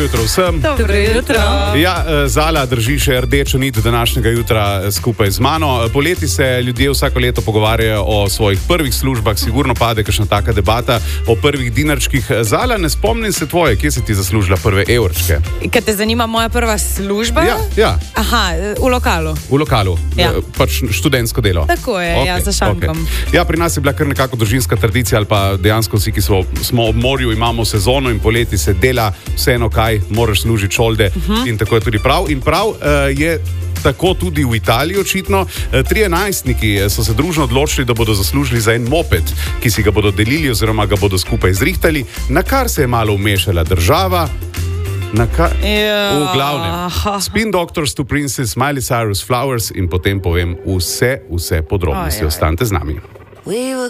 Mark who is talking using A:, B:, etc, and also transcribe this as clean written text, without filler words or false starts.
A: jutro vsem.
B: Dobro jutro.
A: Ja, Zala drži še rdečo nit današnjega jutra skupaj z mano. Poleti se ljudje vsako leto pogovarjajo o svojih prvih službah, sigurno pade kakšna taka debata o prvih dinarčkih. Zala, ne spomnim se tvoje, kje si ti zaslužila prve evrčke?
B: Kaj te zanima moja prva služba?
A: Ja.
B: Aha, v lokalu.
A: V lokalu,
B: ja.
A: Pač študentsko delo.
B: Tako je, ja, za šankom.
A: Okay. Ja, pri nas je bila kar nekako družinska tradicija, ali pa dejansko vsi, ki smo ob morju, imamo sezono in poleti se dela vseeno kaj, moraš služiti šolde in tako je tudi prav. In prav je tako tudi v Italiji očitno. 3 najstniki so se družno odločili, da bodo zaslužili za en moped, ki si ga bodo delili oziroma ga bodo skupaj zrihtali, na kar se je malo vmešala država. V glavnem, Spin Doctors to Princess, Miley Cyrus, Flowers in potem povem vse podrobnosti. Ostanite z nami.